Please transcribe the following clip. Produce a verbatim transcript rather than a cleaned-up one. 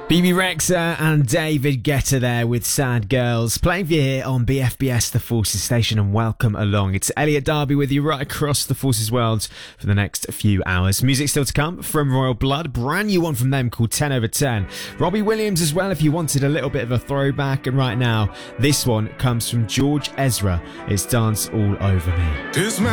Bebe Rexha and David Guetta there with Sad Girls, playing for you here on B F B S The Forces Station, and welcome along. It's Elliot Darby with you right across the Forces world for the next few hours. Music still to come from Royal Blood, brand new one from them called ten over ten. Robbie Williams as well if you wanted a little bit of a throwback, and right now this one comes from George Ezra. It's Dance All Over Me.